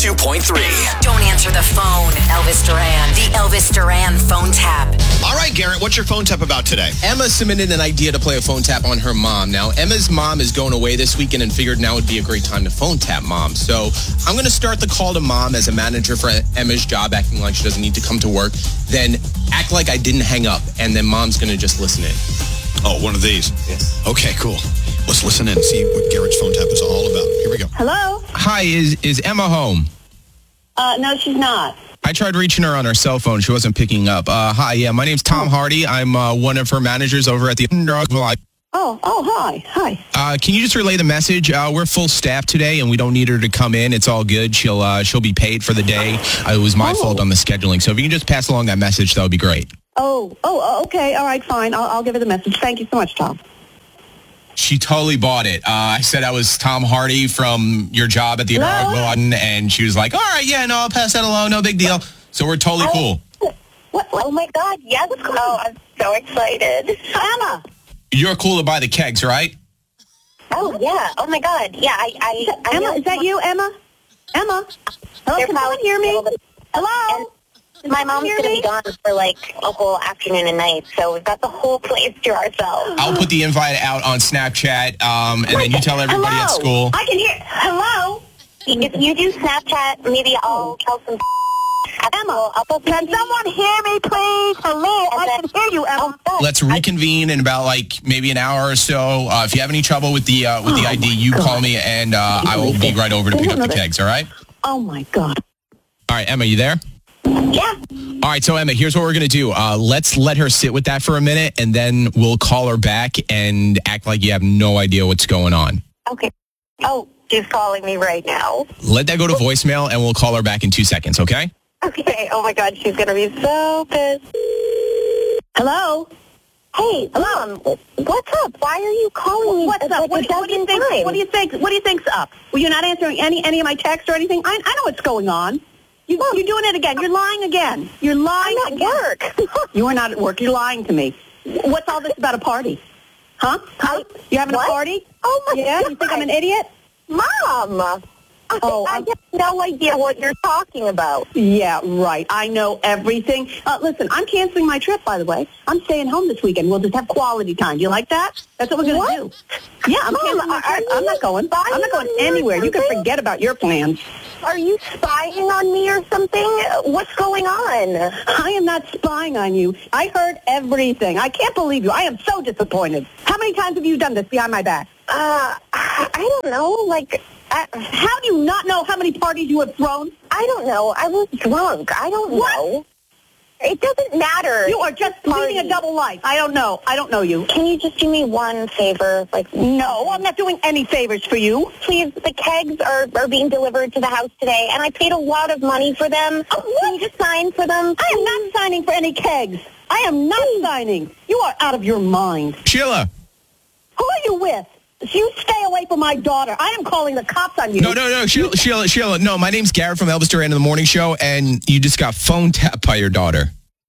102.3. Don't answer the phone. Elvis Duran. The Elvis Duran phone tap. All right, Garrett, what's your phone tap about today? Emma submitted an idea to play a phone tap on her mom. Now, Emma's mom is going away this weekend and figured now would be a great time to phone tap mom. So I'm going to start the call to mom as a manager for Emma's job, acting like she doesn't need to come to work. Then act like I didn't hang up, and then mom's going to just listen in. Oh, one of these? Yes. Okay, cool. Let's listen in and see what Garrett's phone tap is all about. Here we go. Hello? Hi, is Emma home? No, she's not. I tried reaching her on her cell phone. She wasn't picking up. Hi, yeah, my name's Tom Hardy. I'm one of her managers over at the Oh, hi. Can you just relay the message? We're full staff today, and we don't need her to come in. It's all good. She'll be paid for the day. It was my fault on the scheduling. So if you can just pass along that message, that would be great. Oh, okay. All right, fine. I'll give her the message. Thank you so much, Tom. She totally bought it. I said I was Tom Hardy from your job at the Inaugural, and she was like, all right, yeah, no, I'll pass that along. No big deal. So we're totally cool. What? Oh, my God. Yes. Oh, I'm so excited. Emma. You're cool to buy the kegs, right? Oh, yeah. Oh, my God. Yeah, I Emma, is that you, Emma? Emma? Hello, can someone hear me? Hello? My mom's going to be gone for like a whole afternoon and night, so we've got the whole place to ourselves. I'll put the invite out on Snapchat, and then you tell everybody at school. I can hear. Hello? If you do Snapchat, maybe I'll tell some Emma, can someone hear me, please? Hello? I can hear you, Emma. Let's reconvene in about like maybe an hour or so. If you have any trouble with the ID, you call me, and I will be right over to pick up the kegs, all right? Oh, my God. All right, Emma, you there? Yeah. All right, so Emma, here's what we're going to do. Let's let her sit with that for a minute, and then we'll call her back and act like you have no idea what's going on. Okay. Oh, she's calling me right now. Let that go to voicemail, and we'll call her back in 2 seconds, okay? Okay. Oh, my God, she's going to be so pissed. Hello? Hey, Mom, what's up? Why are you calling me? What's up? What do you think? What do you think's up? Well, you're not answering any of my texts or anything? I know what's going on. You're doing it again. You're lying again. You're lying. I'm at work. You are not at work. You're lying to me. What's all this about a party? Huh? You having a party? Oh, my God. Yeah? You think I'm an idiot? Mom! Oh, I have no idea what you're talking about. Yeah, right. I know everything. Listen, I'm canceling my trip, by the way. I'm staying home this weekend. We'll just have quality time. Do you like that? That's what we're going to do. Yeah, I'm canceling my trip. I'm not going. I'm not going anywhere. You can forget about your plans. Are you spying on me or something? What's going on? I am not spying on you. I heard everything. I can't believe you. I am so disappointed. How many times have you done this behind my back? I don't know. How do you not know how many parties you have thrown? I don't know. I was drunk. I don't know. It doesn't matter. You are just leading a double life. I don't know. I don't know you. Can you just do me one favor? No, I'm not doing any favors for you. Please, the kegs are being delivered to the house today, and I paid a lot of money for them. Can you just sign for them? I am not signing for any kegs. I am not signing. You are out of your mind. Sheila. Who are you with? You stay away from my daughter. I am calling the cops on you. No. Sheila. No, my name's Garrett from Elvis Duran in the Morning Show, and you just got phone tapped by your daughter.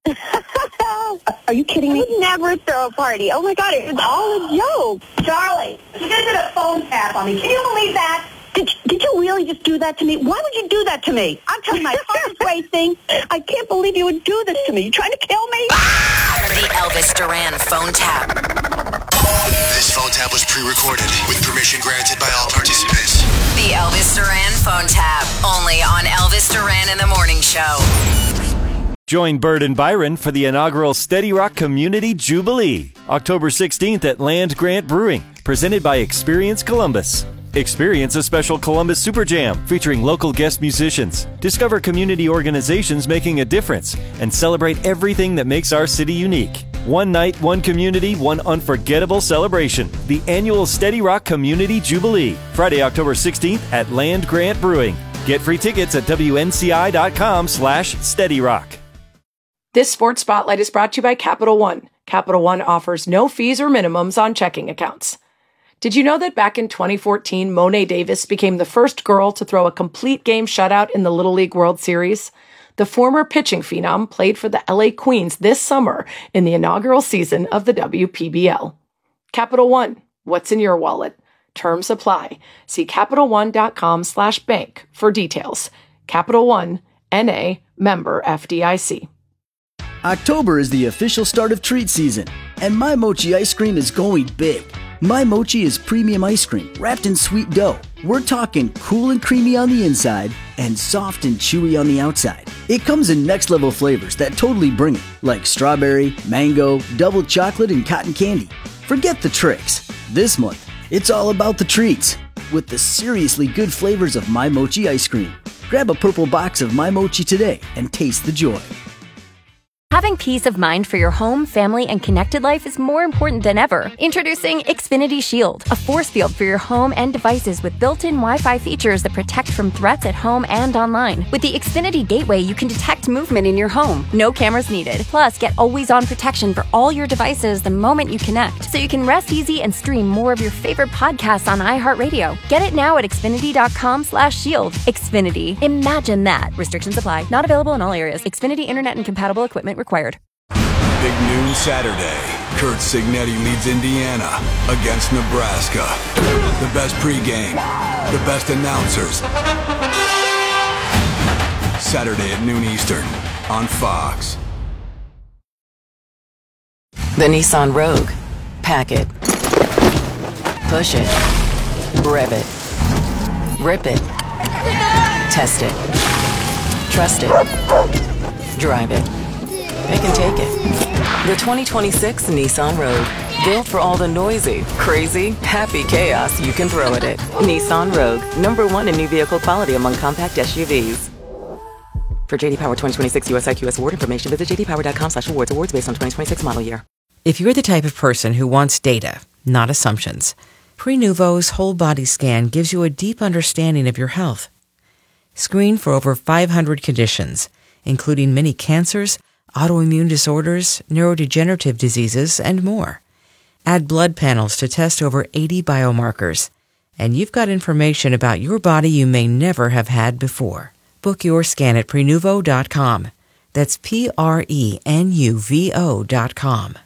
Are you kidding me? I would never throw a party. Oh, my God, it was all a joke. Charlie, you just did a phone tap on me. Can you believe that? Did you really just do that to me? Why would you do that to me? I'm telling you, my heart is racing. I can't believe you would do this to me. You trying to kill me? The Elvis Duran phone tap. This phone tap was pre-recorded with permission granted by all participants. The Elvis Duran phone tap. Only on Elvis Duran in the Morning Show. Join Bird and Byron for the inaugural Steady Rock Community Jubilee, October 16th at Land Grant Brewing, presented by Experience Columbus. Experience a special Columbus Super Jam featuring local guest musicians. Discover community organizations making a difference and celebrate everything that makes our city unique. One night, one community, one unforgettable celebration. The annual Steady Rock Community Jubilee, Friday, October 16th at Land Grant Brewing. Get free tickets at WNCI.com/SteadyRock. This Sports Spotlight is brought to you by Capital One. Capital One offers no fees or minimums on checking accounts. Did you know that back in 2014, Monet Davis became the first girl to throw a complete game shutout in the Little League World Series? The former pitching phenom played for the LA Queens this summer in the inaugural season of the WPBL. Capital One, what's in your wallet? Terms apply. See CapitalOne.com/bank for details. Capital One, N.A., member FDIC. October is the official start of treat season, and My Mochi ice cream is going big. My Mochi is premium ice cream wrapped in sweet dough. We're talking cool and creamy on the inside and soft and chewy on the outside. It comes in next level flavors that totally bring it, like strawberry, mango, double chocolate, and cotton candy. Forget the tricks. This month, it's all about the treats with the seriously good flavors of My Mochi ice cream. Grab a purple box of My Mochi today and taste the joy. Having peace of mind for your home, family, and connected life is more important than ever. Introducing Xfinity Shield, a force field for your home and devices with built-in Wi-Fi features that protect from threats at home and online. With the Xfinity Gateway, you can detect movement in your home. No cameras needed. Plus, get always-on protection for all your devices the moment you connect, so you can rest easy and stream more of your favorite podcasts on iHeartRadio. Get it now at Xfinity.com/shield. Xfinity. Imagine that. Restrictions apply. Not available in all areas. Xfinity Internet and compatible equipment required. Big noon Saturday. Curt Cignetti leads Indiana against Nebraska. The best pregame, the best announcers. Saturday at noon Eastern on Fox. The Nissan Rogue. Pack it. Push it. Rev it. Rip it. Test it. Trust it. Drive it. It can take it. The 2026 Nissan Rogue. Built for all the noisy, crazy, happy chaos you can throw at it. Nissan Rogue. #1 in new vehicle quality among compact SUVs. For JD Power 2026 US IQS award information, visit jdpower.com/awards. Awards based on 2026 model year. If you're the type of person who wants data, not assumptions, Prenuvo's whole body scan gives you a deep understanding of your health. Screen for over 500 conditions, including many cancers, autoimmune disorders, neurodegenerative diseases, and more. Add blood panels to test over 80 biomarkers, and you've got information about your body you may never have had before. Book your scan at Prenuvo.com. That's Prenuvo.com.